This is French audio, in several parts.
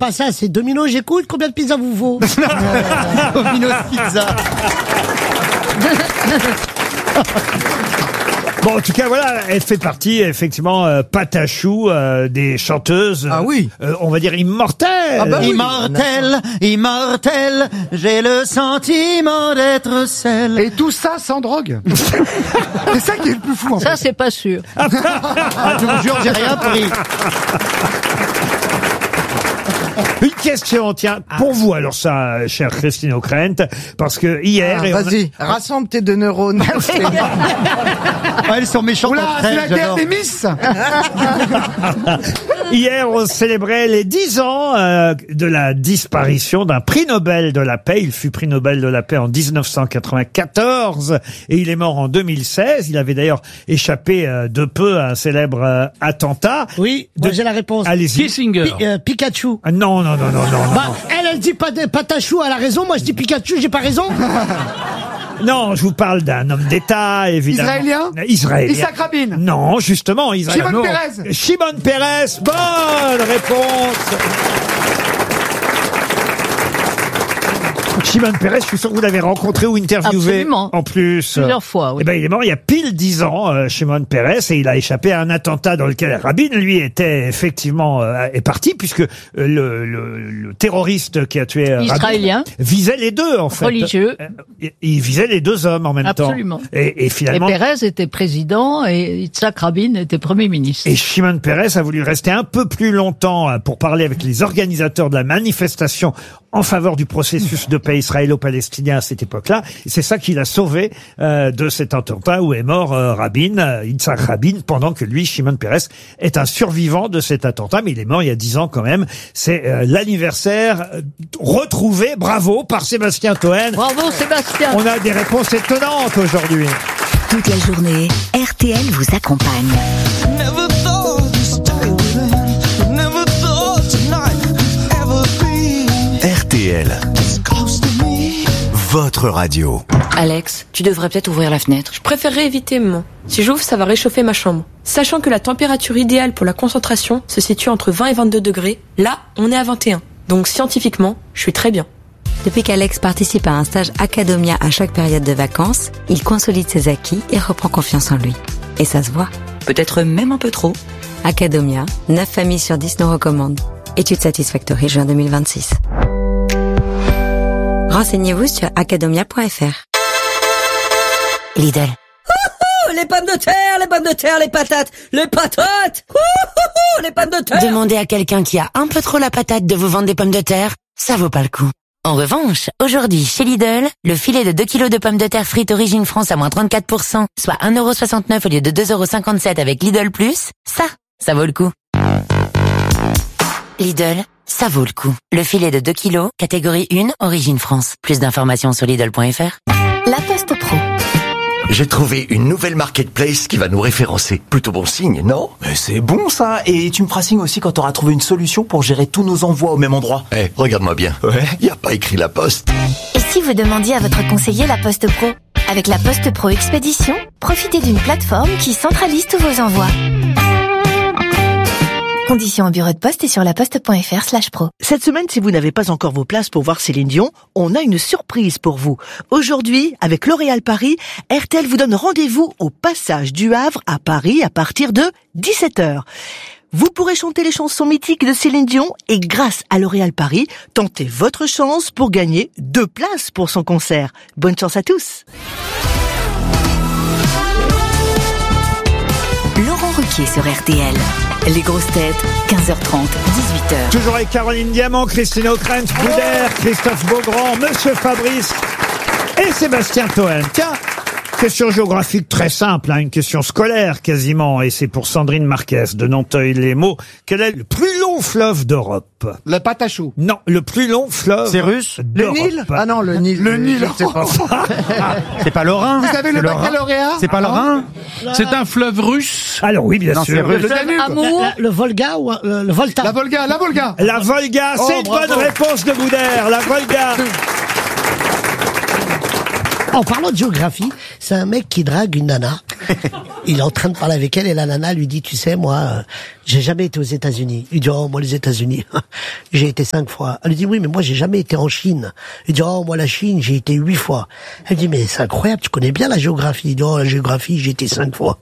pas ça, c'est Domino's, j'écoute. Combien de pizza vous vaut? Domino's Pizza. Bon, en tout cas, voilà, elle fait partie, effectivement, Patachou, des chanteuses. Ah oui. On va dire immortelles. Ah bah oui. Immortel, immortel, j'ai le sentiment d'être celle. Et tout ça sans drogue. C'est ça qui est le plus fou, en fait. Ça, c'est pas sûr. Ah, je vous jure, j'ai rien pris. Une question, tiens, pour vous, alors ça, chère Christine O'Krent, parce que hier... Vas-y, rassemble tes deux neurones. Elles sont méchantes. Oula, entre c'est elles, la guerre j'adore. des Miss. Hier, on célébrait les 10 ans de la disparition d'un prix Nobel de la paix. Il fut prix Nobel de la paix en 1994 et il est mort en 2016. Il avait d'ailleurs échappé de peu à un célèbre attentat. Oui, moi j'ai la réponse. Allez-y. Kissinger. Pikachu. Ah, non. Bah, elle dit Patachou, elle a raison. Moi, je dis Pikachu, j'ai pas raison. Non, je vous parle d'un homme d'État, évidemment. Israélien. Isaac Rabin. Non, justement, Israël. Shimon Peres. Shimon Peres, bonne réponse. Shimon Peres, je suis sûr que vous l'avez rencontré ou interviewé. Absolument. En plus. Plusieurs fois, oui. Eh ben, il est mort il y a pile 10 ans, Shimon Peres, et il a échappé à un attentat dans lequel Rabin, lui, était effectivement, est parti, puisque le terroriste qui a tué Israélien. Rabin visait les deux, en fait. Religieux. Il visait les deux hommes en même temps. Absolument. Et Et finalement. Pérez était président et Yitzhak Rabin était Premier ministre. Et Shimon Peres a voulu rester un peu plus longtemps pour parler avec les organisateurs de la manifestation en faveur du processus de paix israélo-palestinien à cette époque-là. Et c'est ça qui l'a sauvé de cet attentat où est mort Rabin, Yitzhak Rabin, pendant que lui, Shimon Peres, est un survivant de cet attentat. Mais il est mort il y a 10 ans quand même. C'est l'anniversaire retrouvé, bravo, par Sébastien Toen. Bravo Sébastien. On a des réponses étonnantes aujourd'hui. Toute la journée, RTL vous accompagne. RTL, votre radio. Alex, tu devrais peut-être ouvrir la fenêtre. Je préférerais éviter, maman. Si j'ouvre, ça va réchauffer ma chambre. Sachant que la température idéale pour la concentration se situe entre 20 et 22 degrés, là, on est à 21. Donc scientifiquement, je suis très bien. Depuis qu'Alex participe à un stage Academia à chaque période de vacances, il consolide ses acquis et reprend confiance en lui. Et ça se voit. Peut-être même un peu trop. Academia, 9 familles sur 10 nous recommandent. Étude Satisfactory, juin 2026. Renseignez-vous sur academia.fr. Lidl. Les pommes de terre, les pommes de terre, les patates, les patates. Les pommes de terre. Demandez à quelqu'un qui a un peu trop la patate de vous vendre des pommes de terre, ça vaut pas le coup. En revanche, aujourd'hui, chez Lidl, le filet de 2 kilos de pommes de terre frites Origine France à moins 34%, soit 1,69€ au lieu de 2,57€ avec Lidl+, ça vaut le coup. Lidl, ça vaut le coup. Le filet de 2 kilos, catégorie 1, Origine France. Plus d'informations sur Lidl.fr. La Poste Pro. J'ai trouvé une nouvelle marketplace qui va nous référencer. Plutôt bon signe, non? Mais c'est bon ça. Et tu me feras signe aussi quand t'auras trouvé une solution pour gérer tous nos envois au même endroit. Eh, regarde-moi bien. Ouais, y a pas écrit la poste. Et si vous demandiez à votre conseiller La Poste Pro? Avec La Poste Pro Expédition, profitez d'une plateforme qui centralise tous vos envois. Conditions au bureau de poste et sur laposte.fr/pro. Cette semaine, si vous n'avez pas encore vos places pour voir Céline Dion, on a une surprise pour vous. Aujourd'hui, avec L'Oréal Paris, RTL vous donne rendez-vous au passage du Havre à Paris à partir de 17h. Vous pourrez chanter les chansons mythiques de Céline Dion et grâce à L'Oréal Paris, tentez votre chance pour gagner 2 places pour son concert. Bonne chance à tous. Laurent Ruquier sur RTL. Les grosses têtes, 15h30, 18h. Toujours avec Caroline Diamant, Christine O'Krent, Boudère, Christophe Beaugrand, Monsieur Fabrice et Sébastien Toen. Tiens, question géographique très simple, une question scolaire quasiment, et c'est pour Sandrine Marquez de Nanteuil-les-Maux. Quel est le plus long fleuve d'Europe? Le Patachou. Non, le plus long fleuve. C'est russe? Le Nil? Ah non, le Nil. Le Nil, c'est pas. C'est pas le Rhin. Vous avez le baccalauréat? C'est pas le Rhin. C'est un fleuve russe. Alors oui, bien sûr. c'est russe. Le Volga ou le Volta? La Volga. La Volga, c'est une bonne réponse de Boudère. La Volga. En parlant de géographie, c'est un mec qui drague une nana. Il est en train de parler avec elle et la nana lui dit, tu sais, moi, j'ai jamais été aux États-Unis. Il dit, oh, moi, les États-Unis, j'ai été 5 fois. Elle lui dit, oui, mais moi, j'ai jamais été en Chine. Il dit, oh, moi, la Chine, j'ai été 8 fois. Elle dit, mais c'est incroyable, tu connais bien la géographie. Il dit, oh, la géographie, j'ai été 5 fois.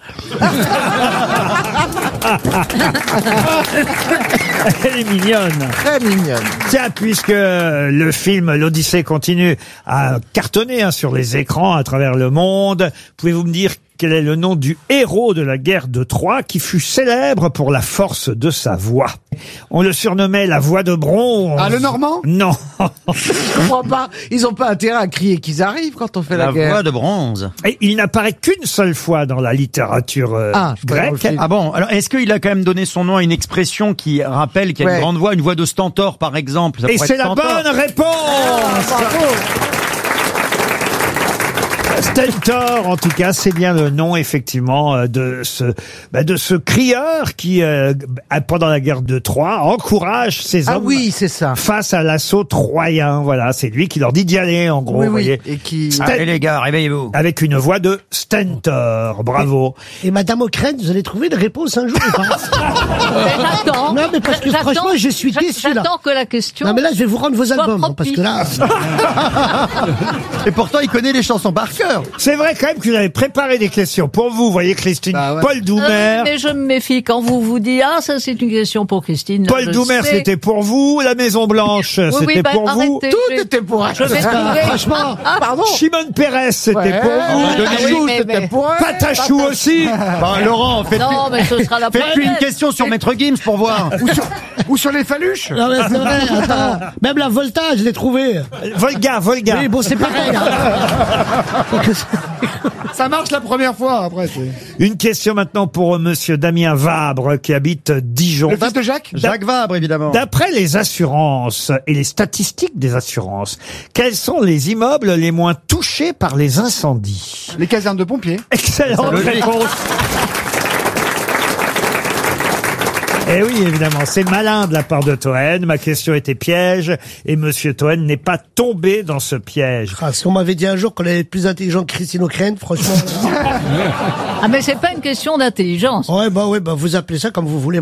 Elle est mignonne. Très mignonne. Tiens, puisque le film L'Odyssée continue à cartonner sur les écrans à travers le monde, pouvez-vous me dire quel est le nom du héros de la guerre de Troie qui fut célèbre pour la force de sa voix? On le surnommait la voix de bronze. Ah, le Normand? Non. Je comprends pas. Ils ont pas intérêt à crier qu'ils arrivent quand on fait la guerre. La voix de bronze. Et il n'apparaît qu'une seule fois dans la littérature grecque. Ah bon, alors est-ce qu'il a quand même donné son nom à une expression qui rappelle qu'il y a une grande voix, une voix de stentor par exemple? Et c'est la bonne réponse. Bravo. Stentor, en tout cas, c'est bien le nom, effectivement, de ce crieur qui, pendant la guerre de Troie, encourage ses hommes c'est ça. face à l'assaut troyen. Voilà, c'est lui qui leur dit d'y aller, en gros. Oui, vous voyez. Et qui... Allez les gars, réveillez-vous. Avec une voix de Stentor. Bravo. Et Madame O'Krent, vous allez trouver une réponse un jour ou pas? J'attends. Non, mais parce que franchement, je suis déçu là. J'attends que la question. Non, mais là, je vais vous rendre vos soit albums, hein, parce que là... Et pourtant, il connaît les chansons par cœur. C'est vrai quand même que vous avez préparé des questions pour vous, voyez Christine. Paul Doumer. Mais je me méfie quand vous dites, ah, ça c'est une question pour Christine. Paul Doumer, c'était pour vous. La Maison Blanche, c'était pour vous. Tout était pour elle. Franchement, pardon. Shimon Peres, c'était pour vous. Patachou, c'était pour elle. Patachou aussi. Laurent, Non, mais ce sera la faites-lui une première. question sur Maître Gims pour voir. Ou sur les phaluches. non, mais c'est vrai, attends. Même la Volta, je l'ai trouvée. Volga. Oui, bon, c'est pareil. Ça marche la première fois, après. Une question maintenant pour monsieur Damien Vabre qui habite Dijon. Le fils de Jacques? Jacques Vabre, évidemment. D'après les assurances et les statistiques des assurances, quels sont les immeubles les moins touchés par les incendies? Les casernes de pompiers. Excellente réponse. Eh oui, évidemment, c'est malin de la part de Toen. Ma question était piège et monsieur Toen n'est pas tombé dans ce piège. Ah, si on m'avait dit un jour qu'on allait être plus intelligent que Christine O'Krent, franchement... Ah, mais c'est pas une question d'intelligence. Ouais, bah, vous appelez ça comme vous voulez.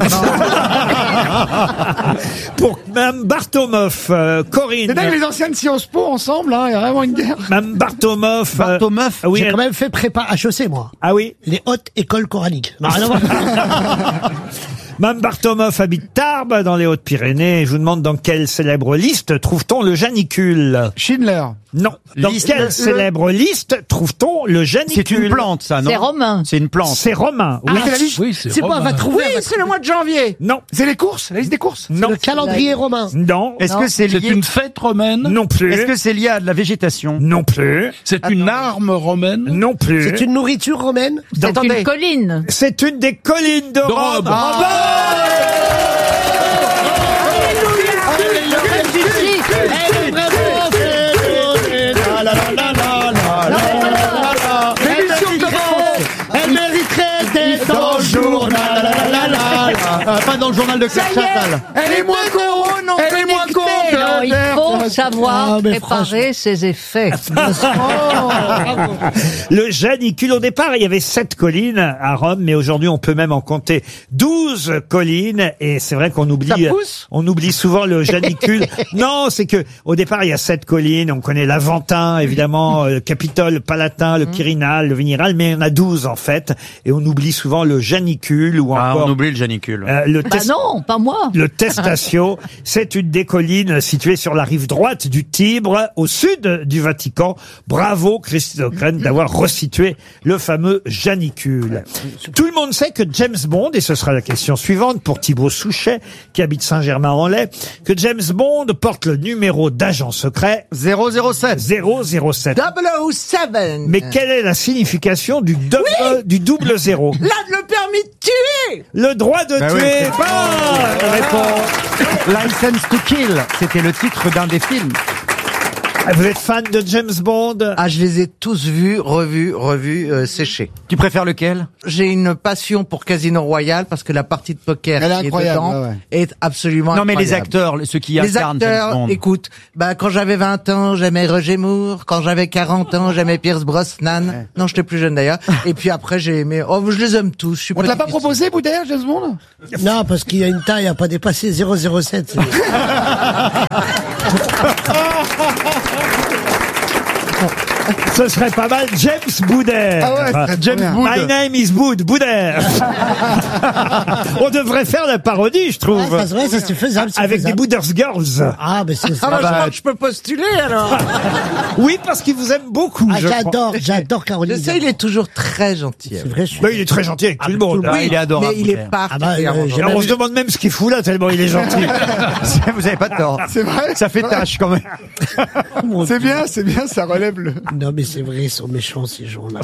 Pour Mme Bartomov, Corinne. C'est dingue, les anciennes Sciences Po ensemble, hein, il y a vraiment une guerre. Mme Bartomov. Oui, j'ai quand même fait prépa HEC, moi. Ah oui? Les hautes écoles coraniques. Non, rien à voir. Mme Bartomov habite Tarbes, dans les Hautes-Pyrénées. Je vous demande dans quelle célèbre liste trouve-t-on le janicule? Schindler. Non. Dans quelle célèbre liste trouve-t-on le janicule? C'est une plante, ça, non? C'est romain. C'est une plante. C'est romain. Oui. Ah, c'est la liste. Oui, C'est pas, va trouver. Oui, c'est le mois de janvier. Non. C'est les courses, la liste des courses. Non. Le calendrier romain. Non. Est-ce que c'est C'est lié? une fête romaine. Non plus. Est-ce que c'est lié à de la végétation? Non plus. C'est une arme romaine. Non plus. C'est une nourriture romaine. C'est une colline. C'est une des collines de Rome. Elle mériterait d'être dans le journal. Pas dans le journal de Claire Chazal. Elle est moins con, non. Elle est moins con. Non, il faut savoir Ah, mais préparer ses effets. Le janicule, au départ, il y avait 7 collines à Rome, mais aujourd'hui, on peut même en compter 12 collines. Et c'est vrai qu'on oublie, on oublie souvent le janicule. Non, c'est que au départ, il y a 7 collines. On connaît l'Aventin, évidemment, le Capitole, le Palatin, le Quirinal, le Vigneral, mais il y en a 12 en fait. Et on oublie souvent le janicule ou encore. On oublie le janicule. Non, pas moi. Le Testaccio, c'est une des collines située sur la rive droite du Tibre, au sud du Vatican. Bravo, Christine O'Krent, d'avoir resitué le fameux janicule. Tout le monde sait que James Bond, et ce sera la question suivante pour Thibaut Souchet, qui habite Saint-Germain-en-Laye, que James Bond porte le numéro d'agent secret 007. 007. 007. Mais quelle est la signification du double zéro? Là, le permis de tuer. Le droit de tuer. Bonne réponse. License to Kill, c'était le titre d'un des films. Vous êtes fan de James Bond? Ah, je les ai tous vus, revus, séchés. Tu préfères lequel? J'ai une passion pour Casino Royale parce que la partie de poker Elle est qui est incroyable, dedans ouais. est absolument Non, mais incroyable. les acteurs, ceux qui Les incarnent James acteurs, Bond. écoute, quand j'avais 20 ans, j'aimais Roger Moore. Quand j'avais 40 ans, j'aimais Pierce Brosnan. Non, j'étais plus jeune d'ailleurs. Et puis après, j'ai aimé... Oh, je les aime tous. Je suis On te l'a pas petit-fils. proposé, Boudère, James Bond? Non, parce qu'il y a une taille à pas dépasser 007. Ce serait pas mal, James Boudère. Ah ouais, très James bien. My name is Boudère. On devrait faire la parodie, je trouve. Ouais, ça, ouais, ça c'est faisable. c'est Avec faisable. des Bouders Girls. Ah, mais c'est ça. Ah, je crois que je peux postuler alors. Oui, parce qu'il vous aime beaucoup. Ah, je crois. j'adore Caroline. Je sais, il est toujours très gentil. C'est vrai, je suis... Ben, il est très gentil avec tout le monde. Ah, il est adorable. Mais il est Boudère. particulièrement gentil. Alors, on se demande même ce qu'il fout là, tellement il est gentil. Vous avez pas tort. C'est vrai? Ça fait tâche quand même. C'est bien, ça relève le... Non, mais c'est vrai, ils sont méchants, ces gens-là.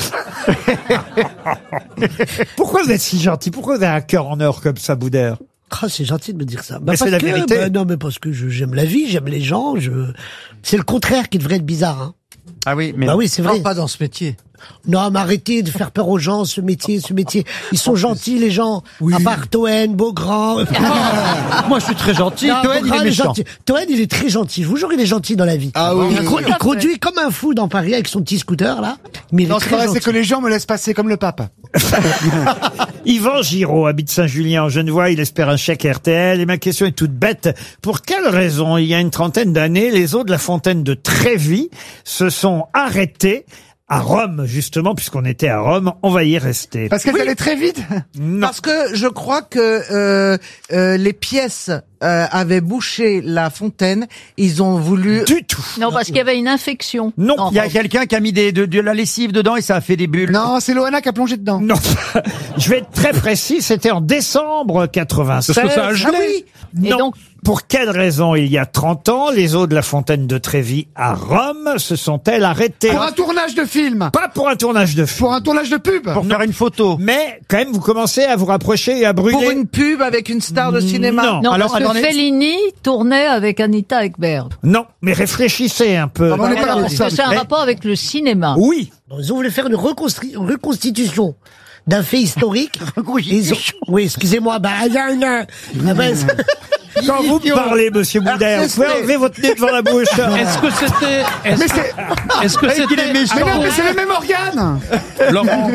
Pourquoi vous êtes si gentil? Pourquoi vous avez un cœur en or comme ça, Boudère? Ah, c'est gentil de me dire ça. Mais c'est la vérité. Non, mais parce que j'aime la vie, j'aime les gens, c'est le contraire qui devrait être bizarre, hein. Ah oui, mais... Bah oui, c'est vrai. Non, pas dans ce métier. Non, mais arrêtez de faire peur aux gens, ce métier. Ils sont gentils, les gens. Oui. À part Toen, Beaugrand. Moi, je suis très gentil. Non, Toen, il Beaugrand, est méchant. gentil. Toen, il est très gentil. Je vous jure, il est gentil dans la vie. Ah oui. Il conduit comme un fou dans Paris avec son petit scooter, là. Mais il Non, est c'est très vrai, gentil. c'est que les gens me laissent passer comme le pape. Yvan Giraud habite Saint-Julien en Genevois, il espère un chèque RTL. Et ma question est toute bête. Pour quelle raison, il y a une trentaine d'années, les eaux de la fontaine de Trévis se sont arrêtées à Rome, justement, puisqu'on était à Rome, on va y rester. Parce qu'elle allait très vite. Non. Parce que je crois que les pièces avaient bouché la fontaine. Ils ont voulu... Du tout. Non, parce qu'il y avait une infection. Non, en Il y a Rome. quelqu'un qui a mis de la lessive dedans et ça a fait des bulles. Non, c'est Loana qui a plongé dedans. Non. Je vais être très précis, c'était en décembre 96. Parce que ça a gelé. Ah oui. Et Non. donc- Pour quelle raison, il y a 30 ans, les eaux de la fontaine de Trévis à Rome se sont-elles arrêtées? Pour un tournage de film. Pas pour un tournage de film. Pour un tournage de pub. Pour faire une photo. Mais, quand même, vous commencez à vous rapprocher et à brûler. Pour une pub avec une star de cinéma. Non. Non, Alors, parce que attendez. Fellini tournait avec Anita Ekberg. Non, mais réfléchissez un peu. Ah bon, on est pas là Alors, pour est-ce ça. que c'est un Mais- rapport avec le cinéma? Oui. Ils ont voulu faire une reconstitution d'un fait historique. Oui, excusez-moi, il y a une... Quand vous me parlez, monsieur Boudère, vous pouvez enlever votre nez devant la bouche. Est-ce que c'était... Est-ce que c'était... Mais non, mais c'est les mêmes organes. Laurent,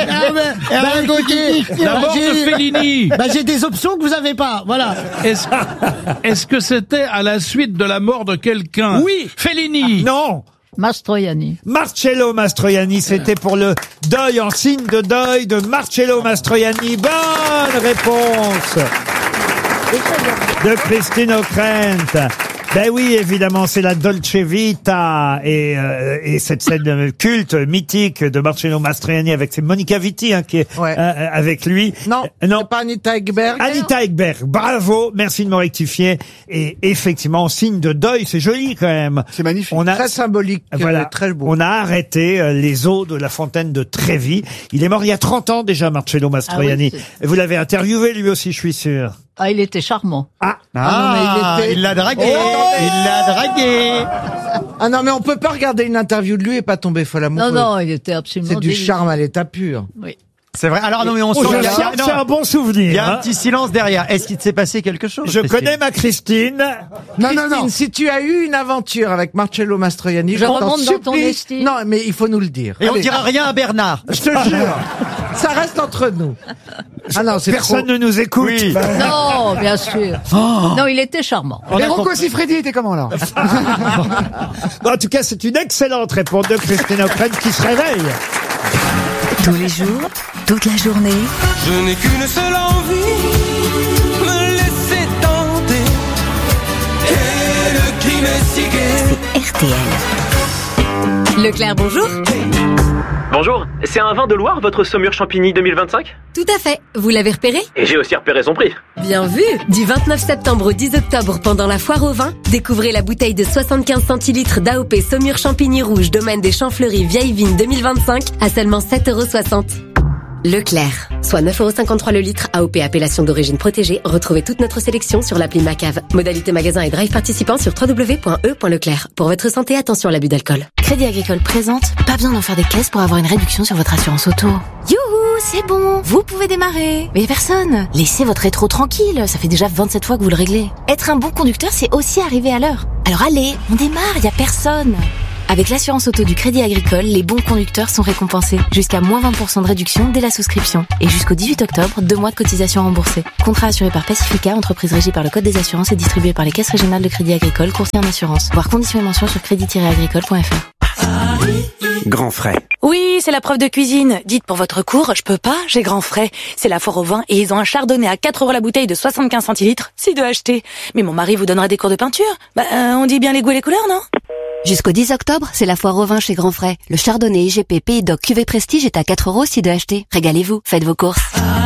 la mort de Fellini. J'ai des options que vous avez pas, voilà. Est-ce que c'était à la suite de la mort de quelqu'un? Oui. Fellini. Non. Mastroianni. Marcello Mastroianni, c'était pour le deuil, en signe de deuil de Marcello Mastroianni. Bonne réponse de Christine O'Krent. Ben oui, évidemment, c'est la Dolce Vita et cette scène culte, mythique de Marcello Mastroianni avec c'est Monica Vitti qui est avec lui. Non, c'est pas Anita Ekberg. Anita Ekberg, bravo, merci de me rectifier. Et effectivement, en signe de deuil, c'est joli quand même. C'est magnifique. On a, Très symbolique, voilà, très beau. on a arrêté les eaux de la fontaine de Trévis. Il est mort il y a 30 ans déjà, Marcello Mastroianni. Ah oui, Et vous l'avez interviewé lui aussi, je suis sûr. Ah, il était charmant. Ah, non, mais il l'a dragué. Oh, Il l'a dragué. Ah non, mais on peut pas regarder une interview de lui et pas tomber folle amoureux. Non, il était absolument C'est du délicieux. charme à l'état pur. Oui. C'est vrai. Alors non, mais on sent je qu'il y a- sens que non, c'est un bon souvenir. il y a un hein. petit silence derrière. Est-ce qu'il s'est passé quelque chose? Je connais ma Christine. Christine, si tu as eu une aventure avec Marcello Mastroianni, Je t'en remonte dans ton supplie. estime. Non, mais il faut nous le dire. Et on Allez. dira rien à Bernard. Je te jure. Ça reste entre nous. Ah non, c'est Personne trop. ne nous écoute. Oui. Non, bien sûr. Non, il était charmant. Et Rocco Siffredi était comment alors? Bon, en tout cas, c'est une excellente réponse de Christine O'Krent qui se réveille. Tous les jours, toute la journée, Je n'ai qu'une seule envie, me laisser tenter. Et le crime est si gai. RTL. Leclerc, bonjour. Bonjour, c'est un vin de Loire, votre Saumur Champigny 2025 Tout à fait. Vous l'avez repéré? Et j'ai aussi repéré son prix. Bien vu. Du 29 septembre au 10 octobre, pendant la foire au vin, découvrez la bouteille de 75 centilitres d'AOP Saumur Champigny Rouge, domaine des Champs Fleuris, vieille vigne 2025, à seulement 7,60 €. Leclerc, soit 9,53€ le litre, AOP appellation d'origine protégée. Retrouvez toute notre sélection sur l'appli Macave. Modalité magasin et drive participant sur www.e.leclerc. Pour votre santé, attention à l'abus d'alcool. Crédit Agricole présente, pas besoin d'en faire des caisses pour avoir une réduction sur votre assurance auto. Youhou, c'est bon, vous pouvez démarrer. Mais y a personne. Laissez votre rétro tranquille, ça fait déjà 27 fois que vous le réglez. Être un bon conducteur, c'est aussi arriver à l'heure. Alors allez, on démarre, y a personne. Avec l'assurance auto du Crédit Agricole, les bons conducteurs sont récompensés. Jusqu'à moins 20% de réduction dès la souscription. Et jusqu'au 18 octobre, 2 mois de cotisation remboursée. Contrat assuré par Pacifica, entreprise régie par le Code des assurances et distribué par les caisses régionales de Crédit Agricole, courtier en assurance. Voir conditions et mentions sur crédit-agricole.fr. Grand frais. Oui, c'est la preuve de cuisine. Dites pour votre cours, je peux pas, j'ai grand frais. C'est la foire au vin et ils ont un chardonnay à 4€ la bouteille de 75 centilitres. Si de acheter. Mais mon mari vous donnera des cours de peinture. On dit bien les goûts et les couleurs, non? Jusqu'au 10 octobre, c'est la foire au vin chez Grand Frais. Le chardonnay IGP Pays d'Oc Cuvée Prestige est à 4€ si de acheter. Régalez-vous, faites vos courses.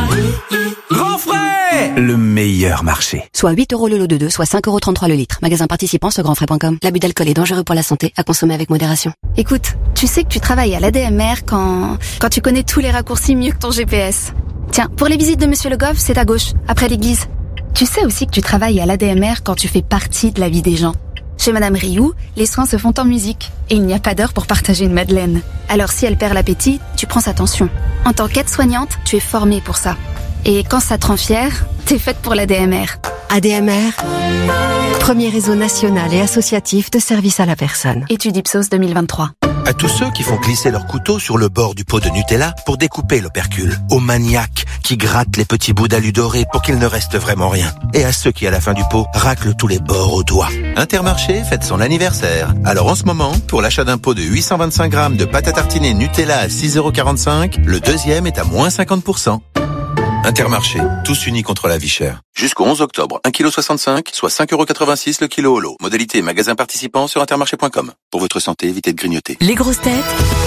Grand frais! Le meilleur marché. Soit 8€ le lot de 2, soit 5,33€ le litre. Magasin participant sur grandfrais.com. L'abus d'alcool est dangereux pour la santé, à consommer avec modération. Écoute, tu sais que tu travailles à l'ADMR quand tu connais tous les raccourcis mieux que ton GPS. Tiens, pour les visites de Monsieur Le Goff, c'est à gauche, après l'église. Tu sais aussi que tu travailles à l'ADMR quand tu fais partie de la vie des gens. Chez Madame Rioux, les soins se font en musique et il n'y a pas d'heure pour partager une madeleine. Alors si elle perd l'appétit, tu prends sa tension. En tant qu'aide-soignante, tu es formée pour ça. Et quand ça te rend fière, t'es faite pour l'ADMR. ADMR, premier réseau national et associatif de services à la personne. Étude Ipsos 2023. À tous ceux qui font glisser leur couteau sur le bord du pot de Nutella pour découper l'opercule. Aux maniaques qui grattent les petits bouts d'alu doré pour qu'il ne reste vraiment rien. Et à ceux qui, à la fin du pot, raclent tous les bords au doigt. Intermarché fête son anniversaire. Alors en ce moment, pour l'achat d'un pot de 825 grammes de pâte à tartiner Nutella à 6,45€, le deuxième est à moins 50%. Intermarché, tous unis contre la vie chère. Jusqu'au 11 octobre, 1,65 kg, soit 5,86€ le kilo au lot. Modalité magasin participant sur intermarché.com. Pour votre santé, évitez de grignoter. Les grosses têtes,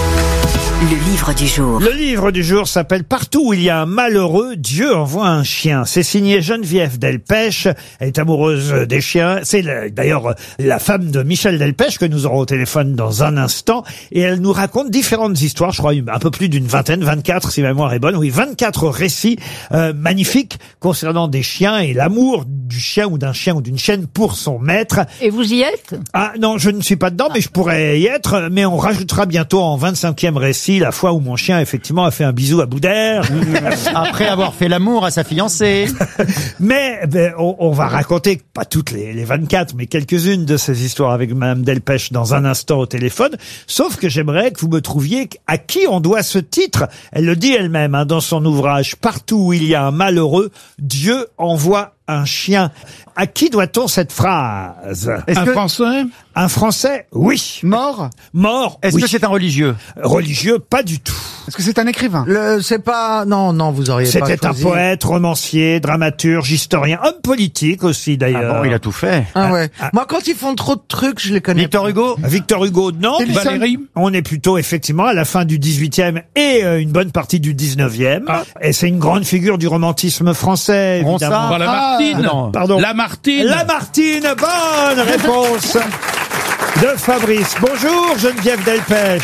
le livre du jour. Le livre du jour s'appelle « Partout où il y a un malheureux, Dieu envoie un chien ». C'est signé Geneviève Delpech. Elle est amoureuse des chiens. C'est d'ailleurs la femme de Michel Delpech que nous aurons au téléphone dans un instant. Et elle nous raconte différentes histoires, je crois un peu plus d'une vingtaine, 24 si ma mémoire est bonne. Oui, 24 récits magnifiques concernant des chiens et l'amour du chien ou d'un chien ou d'une chienne pour son maître. Et vous y êtes? Ah non, je ne suis pas dedans, mais je pourrais y être. Mais on rajoutera bientôt en 25e récit la fois où mon chien effectivement a fait un bisou à Boudère. Après avoir fait l'amour à sa fiancée. Mais on va raconter, pas toutes les 24, mais quelques-unes de ces histoires avec Madame Delpech dans un instant au téléphone. Sauf que j'aimerais que vous me trouviez à qui on doit ce titre. Elle le dit elle-même dans son ouvrage « Partout où il y a un malheureux, Dieu envoie un chien ». À qui doit-on cette phrase? Français? Un Français, oui. Mort? Mort, Est-ce que c'est un religieux? Religieux, pas du tout. Est-ce que c'est un écrivain? C'est pas... Non, vous auriez pas choisi. C'était un poète, romancier, dramaturge, historien, homme politique aussi d'ailleurs. Ah bon, il a tout fait. Ah ouais. Moi, quand ils font trop de trucs, je les connais. Victor Hugo? Victor Hugo, non. Valérie? On est plutôt effectivement à la fin du 18e et une bonne partie du 19e. Et c'est une grande figure du romantisme français, évidemment. Ronsard? Lamartine? Non, pardon. Lamartine? Lamartine, bonne réponse de Fabrice. Bonjour Geneviève Delpech.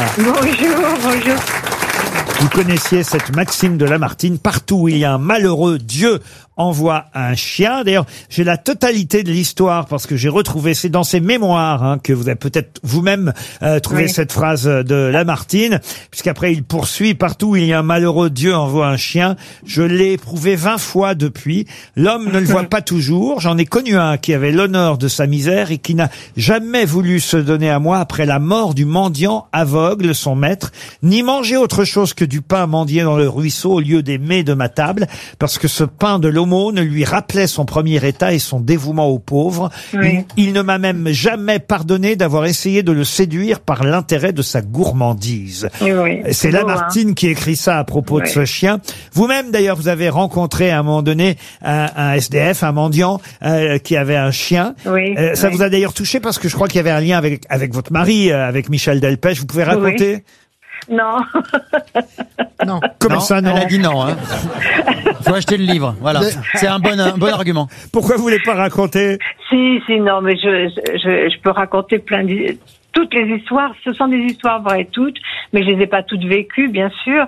Bonjour. Vous connaissiez cette maxime de Lamartine, partout où il y a un malheureux, Dieu envoie un chien. D'ailleurs, j'ai la totalité de l'histoire parce que j'ai retrouvé, c'est dans ses mémoires que vous avez peut-être vous-même trouvé cette phrase de Lamartine, puisqu'après il poursuit, partout où il y a un malheureux, Dieu envoie un chien. Je l'ai éprouvé 20 fois depuis. L'homme ne le voit pas toujours. J'en ai connu un qui avait l'honneur de sa misère et qui n'a jamais voulu se donner à moi après la mort du mendiant aveugle, son maître, ni manger autre chose que du pain mendié dans le ruisseau au lieu des mets de ma table, parce que ce pain de l'aumône lui rappelait son premier état et son dévouement aux pauvres. Oui. Il ne m'a même jamais pardonné d'avoir essayé de le séduire par l'intérêt de sa gourmandise. Oui. C'est Lamartine qui écrit ça à propos de ce chien. Vous-même, d'ailleurs, vous avez rencontré à un moment donné un SDF, un mendiant qui avait un chien. Oui. Ça vous a d'ailleurs touché parce que je crois qu'il y avait un lien avec votre mari, avec Michel Delpech. Vous pouvez raconter? Oui. Non. Non. Comment ça, non? Elle a dit non. Faut acheter le livre. Voilà. C'est un bon argument. Pourquoi vous voulez pas raconter? Si, non, mais je peux raconter plein toutes les histoires, ce sont des histoires vraies toutes, mais je les ai pas toutes vécues, bien sûr.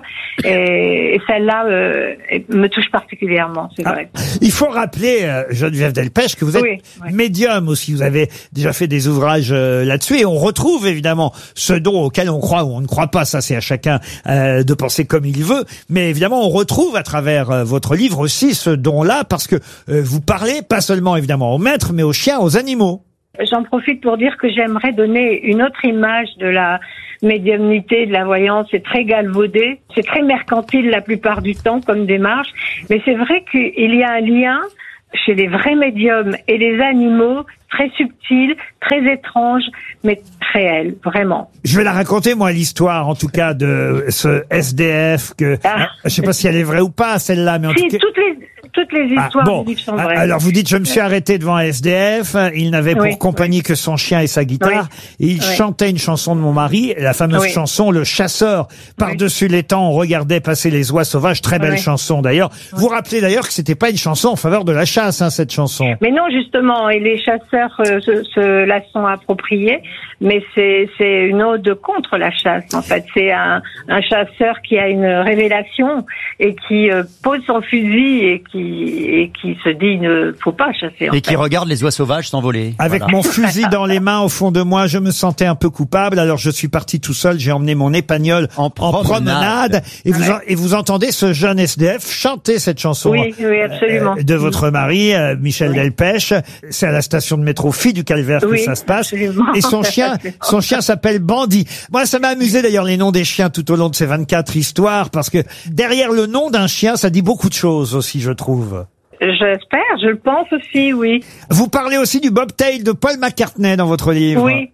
Et celle-là me touche particulièrement, c'est vrai. Il faut rappeler, Geneviève Delpech, que vous êtes médium aussi. Vous avez déjà fait des ouvrages là-dessus, et on retrouve évidemment ce don auquel on croit ou on ne croit pas. Ça, c'est à chacun de penser comme il veut. Mais évidemment, on retrouve à travers votre livre aussi ce don-là, parce que vous parlez pas seulement évidemment aux maîtres, mais aux chiens, aux animaux. J'en profite pour dire que j'aimerais donner une autre image de la médiumnité, de la voyance. C'est très galvaudé, c'est très mercantile la plupart du temps comme démarche, mais c'est vrai qu'il y a un lien chez les vrais médiums et les animaux très subtil, très étrange, mais très réel, vraiment. Je vais la raconter, moi, l'histoire, en tout cas, de ce SDF que, je sais pas si elle est vraie ou pas, celle-là, mais en tout cas... Toutes les histoires du livre sont vraies. Alors vous dites, je me suis arrêté devant un SDF, il n'avait pour compagnie que son chien et sa guitare, et il chantait une chanson de mon mari, la fameuse chanson Le Chasseur. Par-dessus les temps, on regardait passer les oies sauvages, très belle chanson d'ailleurs. Vous rappelez d'ailleurs que c'était pas une chanson en faveur de la chasse, hein, cette chanson. Mais non, justement, et les chasseurs se la sont appropriés, mais c'est une ode contre la chasse, en fait. C'est un chasseur qui a une révélation et qui pose son fusil et qui se dit il ne faut pas chasser. Et qui regarde les oies sauvages s'envoler. Avec mon fusil dans les mains, au fond de moi, je me sentais un peu coupable. Alors je suis parti tout seul. J'ai emmené mon épagnol en promenade. Et vous entendez ce jeune SDF chanter cette chanson. Oui, absolument. De votre mari, Michel Delpech. C'est à la station de métro Fille du Calvaire que ça se passe. Absolument. Et son chien s'appelle Bandit. Moi, ça m'a amusé d'ailleurs les noms des chiens tout au long de ces 24 histoires, parce que derrière le nom d'un chien, ça dit beaucoup de choses aussi, je trouve. J'espère, je le pense aussi, oui. Vous parlez aussi du bobtail de Paul McCartney dans votre livre. Oui.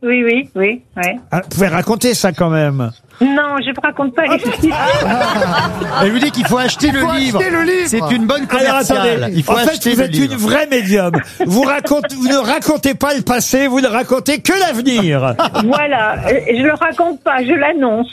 Vous pouvez raconter ça quand même. Non, je ne raconte pas les Elle lui dit qu'il faut acheter le livre. C'est une bonne commerciale. Alors, attendez, il faut en fait, acheter vous êtes une vraie médium. Vous ne racontez pas le passé, vous ne racontez que l'avenir. Voilà, je le raconte pas, je l'annonce.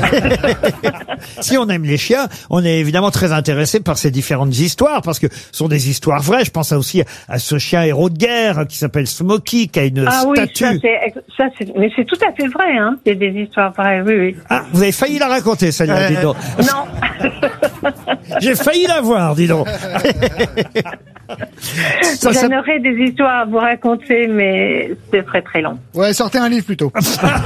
Si on aime les chiens, on est évidemment très intéressé par ces différentes histoires, parce que ce sont des histoires vraies. Je pense aussi à ce chien héros de guerre qui s'appelle Smokey, qui a une statue. Oui, mais c'est tout à fait vrai, hein. C'est des histoires vraies, oui. Ah, vous avez failli la raconter, celle-là, dis donc. Non. J'ai failli la voir, dis donc. J'aimerais des histoires à vous raconter, mais c'est très très long. Ouais, sortez un livre plutôt.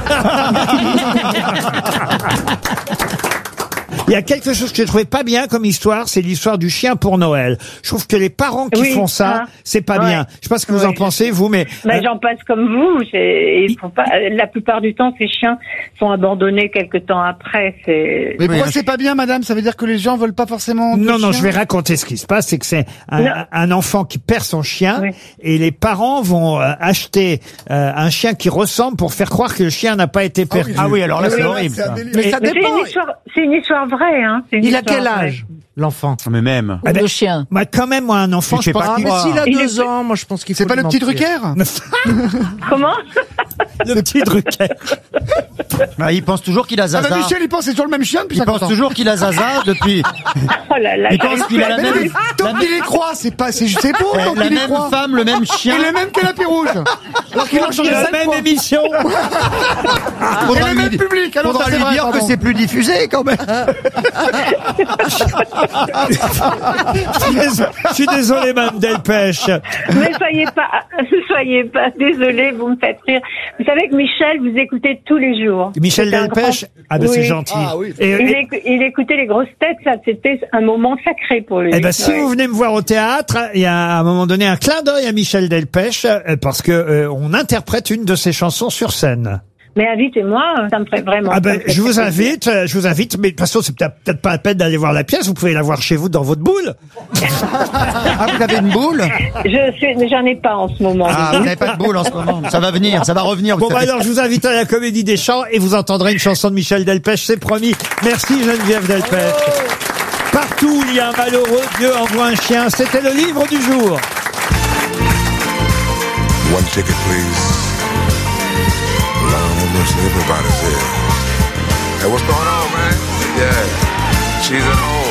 Il y a quelque chose que j'ai trouvé pas bien comme histoire, c'est l'histoire du chien pour Noël. Je trouve que les parents qui font ça, c'est pas bien. Je sais pas ce que vous en pensez, vous, mais... J'en passe comme vous. Ils font pas, la plupart du temps, ces chiens sont abandonnés quelque temps après. Mais pourquoi c'est pas bien, madame? Ça veut dire que les gens veulent pas forcément... Non, je vais raconter ce qui se passe. C'est que c'est un enfant qui perd son chien, et les parents vont acheter un chien qui ressemble pour faire croire que le chien n'a pas été perdu. Ah oui, alors là, c'est horrible. Mais ça dépend. C'est une histoire vraie, hein. Il a quel âge, l'enfant? Mais même. Le chien. Moi, quand même, un enfant, je pense mais s'il a 2 ans, moi, je pense qu'il faut... C'est pas le petit Drucker? Comment? Le petit Drucker. Il pense toujours qu'il a Zaza. Michel, il pense c'est toujours le même chien depuis 50 ans. Il pense toujours qu'il a Zaza depuis... Oh là là. Il pense qu'il a la même... Tant qu'il y croit, c'est beau, tant La qu'il y même croit. femme, le même chien. Et le même canapé rouge. Alors qu'il a changé la même émission. Et le même public. Alors Faudra lui dire que c'est plus diffusé, quand même. Je suis désolé, Mme Delpech. Ne soyez pas désolé, vous me faites rire. Vous savez que Michel, vous écoutez tous les jours. Michel Delpech? C'est gentil. Il écoutait les grosses têtes, ça, c'était un moment sacré pour lui. Si vous venez me voir au théâtre, il y a à un moment donné un clin d'œil à Michel Delpech, parce que on interprète une de ses chansons sur scène. Mais invitez-moi, ça me ferait vraiment. Je vous invite, mais de toute façon, c'est peut-être pas la peine d'aller voir la pièce, vous pouvez la voir chez vous dans votre boule. Vous avez une boule? J'en ai pas en ce moment. Vous n'avez pas de boule en ce moment. Ça va venir, ça va revenir. Alors je vous invite à la Comédie des Champs et vous entendrez une chanson de Michel Delpech, c'est promis. Merci Geneviève Delpech. Partout où il y a un malheureux, Dieu envoie un chien. C'était le livre du jour. One ticket, please. Everybody's here. Hey, what's going on, man? Yeah, she's at home.